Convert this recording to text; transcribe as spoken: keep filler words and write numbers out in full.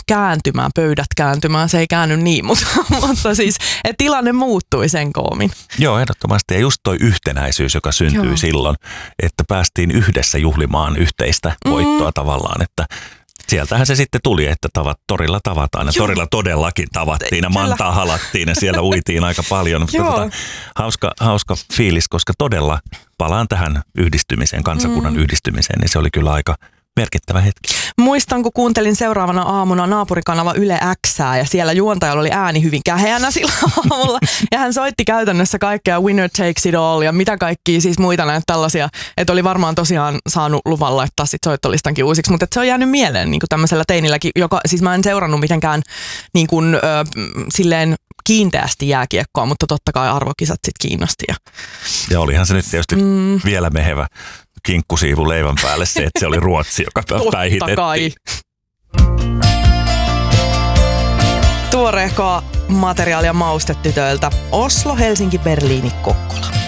kääntymään, pöydät kääntymään, se ei käänny niin, mutta, mutta siis et tilanne muuttui sen koomin. Joo, ehdottomasti. Ja just toi yhtenäisyys, joka syntyi Joo. silloin, että päästiin yhdessä juhlimaan yhteistä voittoa mm. tavallaan, että sieltähän se sitten tuli, että tavat, torilla tavataan. Ja Joo. torilla todellakin tavattiin ja mantaa halattiin ja siellä uitiin aika paljon. Tota, hauska, hauska fiilis, koska todella palaan tähän yhdistymiseen, kansakunnan mm. yhdistymiseen, niin se oli kyllä aika merkittävä hetki. Muistan, kun kuuntelin seuraavana aamuna naapurikanava Yle Xää ja siellä juontajalla oli ääni hyvin käheänä sillä aamulla. Ja hän soitti käytännössä kaikkea Winner Takes It All ja mitä kaikkia siis muita näitä tällaisia. Että oli varmaan tosiaan saanut luvan laittaa sit soittolistankin uusiksi, mutta se on jäänyt mieleen niin kuin tämmöisellä teinilläkin, joka siis mä en seurannut mitenkään niin kuin, ö, silleen kiinteästi jääkiekkoa, mutta totta kai arvokisat sit kiinnosti. Ja, ja olihan se nyt tietysti mm. vielä mehevä kinkkusiivu leivän päälle se, että se oli Ruotsi, joka päihitettiin. Totta kai. Tuoreehkoa materiaalia maustetytöiltä Oslo, Helsinki, Berliini, Kokkola.